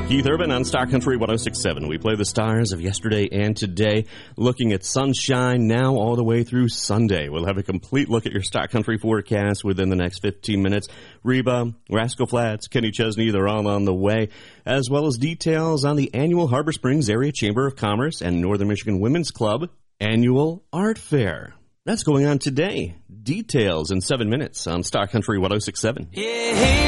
Keith Urban on Star Country 106.7. We play the stars of yesterday and today, looking at sunshine now all the way through Sunday. We'll have a complete look at your Star Country forecast within the next 15 minutes. Reba, Rascal Flatts, Kenny Chesney, they're all on the way, as well as details on the annual Harbor Springs Area Chamber of Commerce and Northern Michigan Women's Club annual art fair. That's going on today. Details in 7 minutes on Star Country 106.7. Yeah.